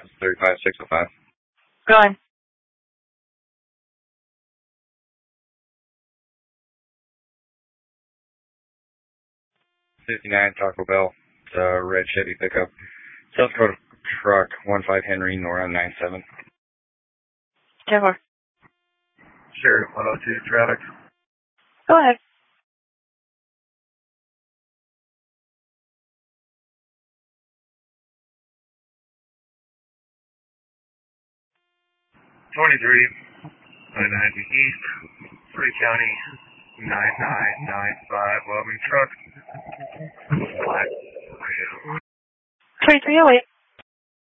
35605. Go ahead. '59 Taco Bell. It's a red Chevy pickup. South Dakota truck 15 Henry, Nora 97. 10-4. Sheriff 102 traffic. Go ahead. '23 I-90 East, Free County 9995, Loving truck. 2308.